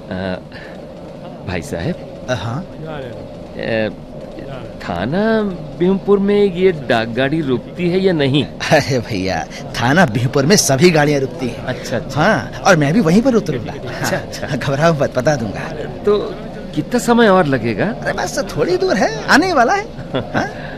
भाई साहब। हाँ थाना बिहुमपुर में ये डाक गाड़ी रुकती है या नहीं? अरे भैया, थाना बिहुमपुर में सभी गाड़ियाँ रुकती हैं। अच्छा अच्छा। हाँ, और मैं भी वहीं पर उतरूंगा। अच्छा अच्छा। घबराओ मत, बता दूंगा। तो कितना समय और लगेगा? अरे बस थोड़ी दूर है, आने वाला है। हाँ?